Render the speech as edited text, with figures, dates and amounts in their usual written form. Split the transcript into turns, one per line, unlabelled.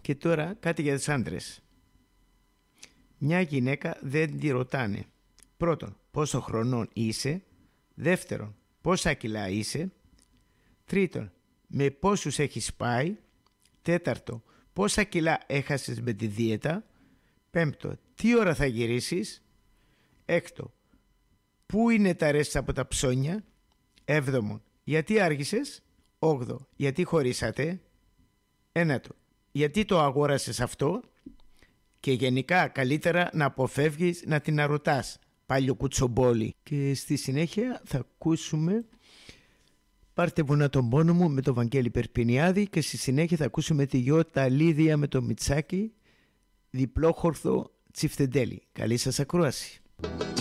Και τώρα κάτι για τους άντρες. Μια γυναίκα δεν τη ρωτάνε. Πρώτον, πόσο χρονών είσαι. Δεύτερον, πόσα κιλά είσαι. Τρίτον, με πόσους έχεις πάει. Τέταρτο, πόσα κιλά έχασες με τη δίαιτα. Πέμπτο, τι ώρα θα γυρίσεις. Έκτο, πού είναι τα ρέστα από τα ψώνια. Έβδομον, γιατί άργησες. Όγδο, γιατί χωρίσατε. Ένατο, γιατί το αγόρασες αυτό. Και γενικά καλύτερα να αποφεύγεις να την αρωτάς, πάλιο κουτσομπόλι. Και στη συνέχεια θα ακούσουμε «Πάρτε βουνά τον πόνο μου» με τον Βαγγέλη Περπινιάδη, και στη συνέχεια θα ακούσουμε τη Γιώτα Λίδια με το Μιτσάκι, διπλόχορδο Τσιφτεντέλη. Καλή σας ακρόαση.